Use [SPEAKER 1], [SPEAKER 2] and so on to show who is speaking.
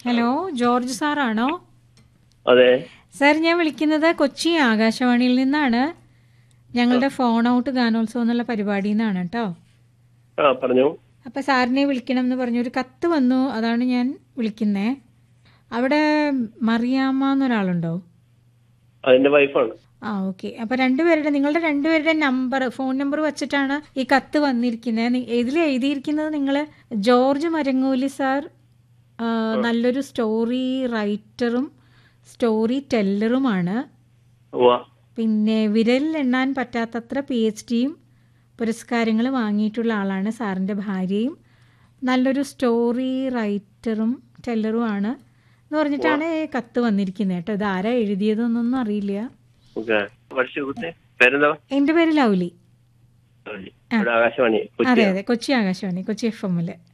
[SPEAKER 1] Hello, George സാറാണോ?
[SPEAKER 2] അതെ.
[SPEAKER 1] Sir, ഞാൻ വിളിക്കുന്നത് കൊച്ചി ആകാശവാണിയിൽ നിന്നാണ്. ഞങ്ങളുടെ ഫോൺ ഔട്ട് ഗാനോത്സവം എന്നുള്ള പരിപാടിയിൽ നിന്നാണ് കേട്ടോ.
[SPEAKER 2] പറഞ്ഞു.
[SPEAKER 1] അപ്പോൾ സാറിനെ വിളിക്കണം എന്ന് പറഞ്ഞൊരു കത്ത് വന്നു, അതാണ് ഞാൻ വിളിക്കുന്നേ. അവിടെ മറിയാമ്മ എന്നൊരാളുണ്ടോ?
[SPEAKER 2] അതിന്റെ വൈഫാണ്.
[SPEAKER 1] ഓക്കെ. അപ്പോൾ നിങ്ങളുടെ രണ്ടുപേരുടെ ഫോൺ നമ്പർ വെച്ചിട്ടാണ് ഈ കത്ത് വന്നിരിക്കുന്നത്. ഇതിൽ എഴുതിയിരിക്കുന്നത് നിങ്ങൾ ജോർജ് മരങ്ങൂലി സാർ നല്ലൊരു സ്റ്റോറി റൈറ്ററും സ്റ്റോറി ടെല്ലറുമാണ്. പിന്നെ വിരലിൽ എണ്ണാൻ പറ്റാത്തത്ര PhDയും പുരസ്കാരങ്ങൾ വാങ്ങിയിട്ടുള്ള ആളാണ് സാറിൻ്റെ ഭാര്യയും. നല്ലൊരു സ്റ്റോറി റൈറ്ററും ടെല്ലറും ആണ് എന്ന് പറഞ്ഞിട്ടാണ് കത്ത് വന്നിരിക്കുന്നത് കേട്ടോ. ഇത് ആരാ എഴുതിയതെന്നൊന്നും അറിയില്ല. എൻ്റെ പേര് ലൗലി.
[SPEAKER 2] ആകാശവാണി.
[SPEAKER 1] അതെ, കൊച്ചി ആകാശവാണി, കൊച്ചി FM.